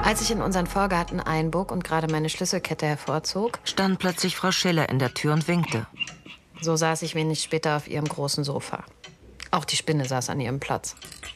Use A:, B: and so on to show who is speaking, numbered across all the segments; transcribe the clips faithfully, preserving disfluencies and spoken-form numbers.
A: Als ich in unseren Vorgarten einbog und gerade meine Schlüsselkette hervorzog,
B: stand plötzlich Frau Schiller in der Tür und winkte.
A: So saß ich wenig später auf ihrem großen Sofa. Auch die Spinne saß an ihrem Platz.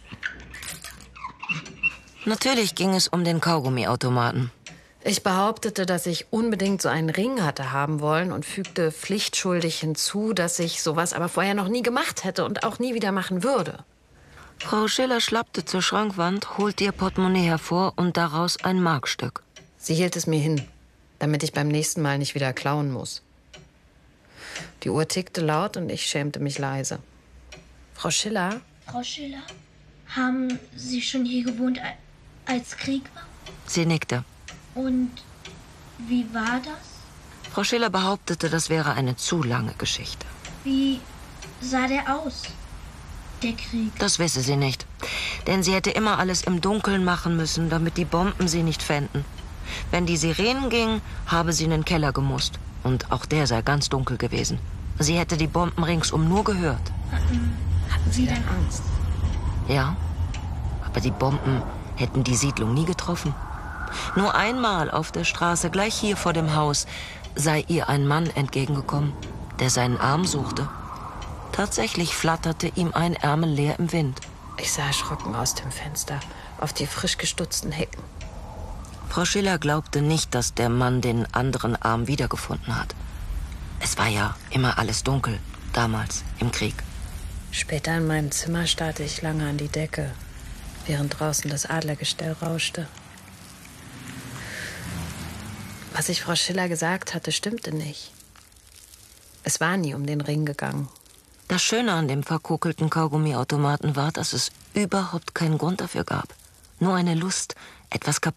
B: Natürlich ging es um den Kaugummiautomaten.
A: Ich behauptete, dass ich unbedingt so einen Ring hatte haben wollen und fügte pflichtschuldig hinzu, dass ich sowas aber vorher noch nie gemacht hätte und auch nie wieder machen würde.
B: Frau Schiller schlappte zur Schrankwand, holte ihr Portemonnaie hervor und daraus ein Markstück.
A: Sie hielt es mir hin, damit ich beim nächsten Mal nicht wieder klauen muss. Die Uhr tickte laut und ich schämte mich leise. Frau Schiller?
C: Frau Schiller, haben Sie schon hier gewohnt, als Krieg war?
B: Sie nickte.
C: Und wie war das?
B: Frau Schiller behauptete, das wäre eine zu lange Geschichte.
C: Wie sah der aus, der Krieg?
B: Das wisse sie nicht. Denn sie hätte immer alles im Dunkeln machen müssen, damit die Bomben sie nicht fänden. Wenn die Sirenen gingen, habe sie in den Keller gemusst. Und auch der sei ganz dunkel gewesen. Sie hätte die Bomben ringsum nur gehört.
C: Hatten, hatten Sie denn Angst?
B: Ja, aber die Bomben hätten die Siedlung nie getroffen. Nur einmal auf der Straße, gleich hier vor dem Haus, sei ihr ein Mann entgegengekommen, der seinen Arm suchte. Tatsächlich flatterte ihm ein Ärmel leer im Wind.
A: Ich sah erschrocken aus dem Fenster auf die frisch gestutzten Hecken.
B: Frau Schiller glaubte nicht, dass der Mann den anderen Arm wiedergefunden hat. Es war ja immer alles dunkel, damals im Krieg.
A: Später in meinem Zimmer starrte ich lange an die Decke, während draußen das Adlergestell rauschte. Was ich Frau Schiller gesagt hatte, stimmte nicht. Es war nie um den Ring gegangen.
B: Das Schöne an dem verkokelten Kaugummiautomaten war, dass es überhaupt keinen Grund dafür gab. Nur eine Lust, etwas kaputt